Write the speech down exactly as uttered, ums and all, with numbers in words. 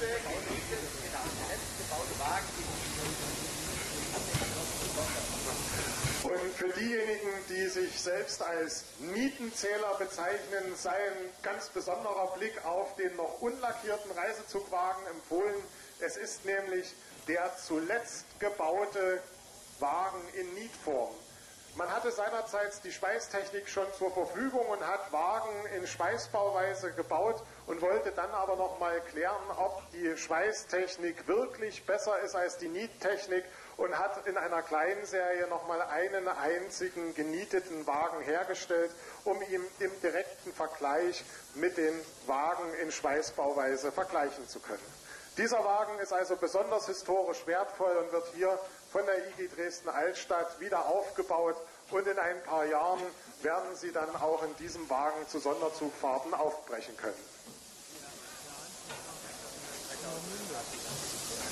Und für diejenigen, die sich selbst als Nietenzähler bezeichnen, sei ein ganz besonderer Blick auf den noch unlackierten Reisezugwagen empfohlen. Es ist nämlich der zuletzt gebaute Wagen in Nietform. Man hatte seinerzeit die Schweißtechnik schon zur Verfügung und hat Wagen in Schweißbauweise gebaut und wollte dann aber noch mal klären, ob die Schweißtechnik wirklich besser ist als die Niettechnik und hat in einer kleinen Serie noch mal einen einzigen genieteten Wagen hergestellt, um ihn im direkten Vergleich mit den Wagen in Schweißbauweise vergleichen zu können. Dieser Wagen ist also besonders historisch wertvoll und wird hier von der I G Dresden-Altstadt wieder aufgebaut und in ein paar Jahren werden Sie dann auch in diesem Wagen zu Sonderzugfahrten aufbrechen können.